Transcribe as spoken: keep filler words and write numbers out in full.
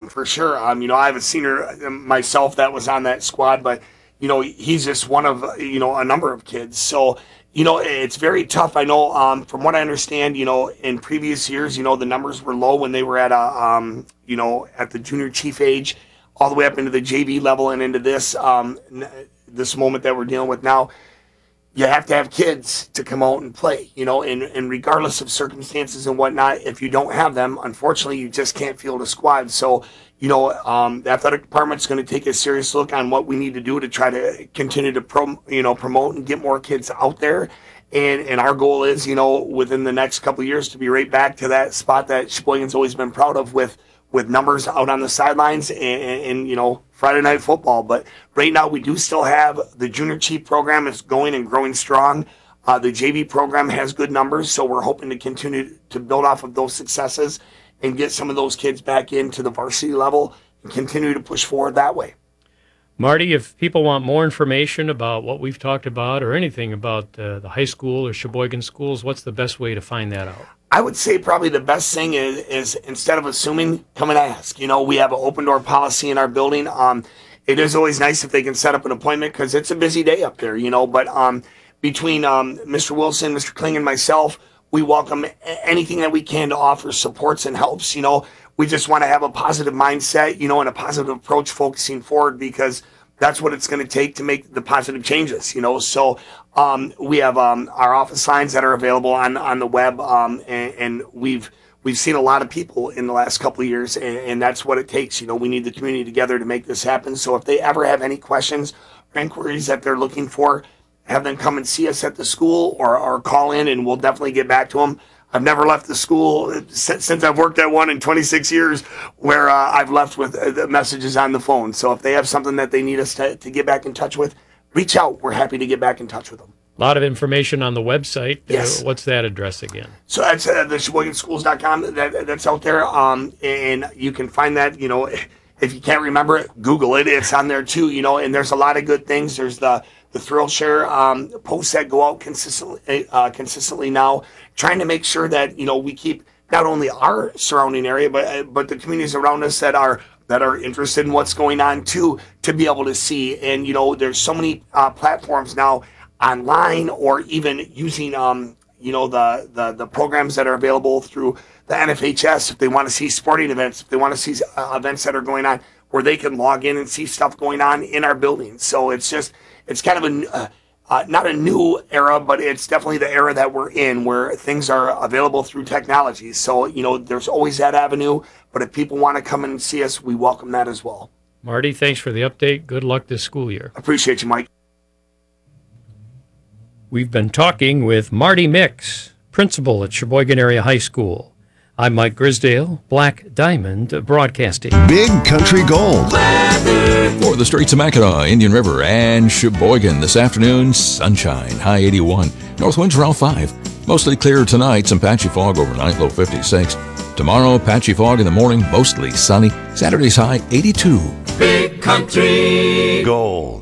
for sure. Um, you know, I have a senior myself that was on that squad, but you know, he's just one of, you know, a number of kids. So, you know, it's very tough. I know, um, from what I understand, you know, in previous years, you know, the numbers were low when they were at a, um, you know, at the junior chief age, all the way up into the J V level and into this, um, this moment that we're dealing with now. You have to have kids to come out and play, you know, and, and regardless of circumstances and whatnot, if you don't have them, unfortunately, you just can't field a squad. So, you know, um, the athletic department's going to take a serious look on what we need to do to try to continue to, prom, you know, promote and get more kids out there. And and our goal is, you know, within the next couple of years to be right back to that spot that Sheboygan's always been proud of with with numbers out on the sidelines and, and, and, you know, Friday night football. But right now we do still have the junior chief program is going and growing strong. Uh, the J V program has good numbers, so we're hoping to continue to build off of those successes and get some of those kids back into the varsity level and continue to push forward that way. Marty, if people want more information about what we've talked about or anything about uh, the high school or Sheboygan schools, what's the best way to find that out? I would say probably the best thing is, is instead of assuming, come and ask. You know, we have an open door policy in our building. Um, it is always nice if they can set up an appointment because it's a busy day up there, you know. But um, between um, Mister Wilson, Mister Kling, and myself, we welcome anything that we can to offer supports and helps. You know, we just want to have a positive mindset, you know, and a positive approach focusing forward because that's what it's going to take to make the positive changes, you know. So um, we have um, our office lines that are available on on the web, um, and, and we've we've seen a lot of people in the last couple of years, and, and that's what it takes. You know, we need the community together to make this happen. So if they ever have any questions or inquiries that they're looking for, have them come and see us at the school or, or call in, and we'll definitely get back to them. I've never left the school since, since I've worked at one in twenty-six years where uh, I've left with uh, the messages on the phone. So if they have something that they need us to, to get back in touch with, reach out. We're happy to get back in touch with them. A lot of information on the website. Yes. Uh, what's that address again? So that's uh, the Sheboygan Schools dot com. That, that's out there. Um, and you can find that, you know, if you can't remember it, Google it. It's on there too, you know, and there's a lot of good things. There's the The Thrill Share um, posts that go out consistently, uh, consistently now, trying to make sure that, you know, we keep not only our surrounding area, but uh, but the communities around us that are that are interested in what's going on too, to be able to see. And you know, there's so many uh, platforms now online, or even using um, you know, the, the the programs that are available through the N F H S if they want to see sporting events, if they want to see uh, events that are going on, where they can log in and see stuff going on in our buildings. So it's just. It's kind of a, uh, uh, not a new era, but it's definitely the era that we're in where things are available through technology. So, you know, there's always that avenue, but if people want to come and see us, we welcome that as well. Marty, thanks for the update. Good luck this school year. Appreciate you, Mike. We've been talking with Marty Mix, principal at Sheboygan Area High School. I'm Mike Grisdale, Black Diamond Broadcasting. Big Country Gold. For the Straits of Mackinac, Indian River, and Sheboygan this afternoon, sunshine, high eighty-one. North winds around five. Mostly clear tonight, some patchy fog overnight, low fifty-six. Tomorrow, patchy fog in the morning, mostly sunny. Saturday's high eighty-two. Big Country Gold.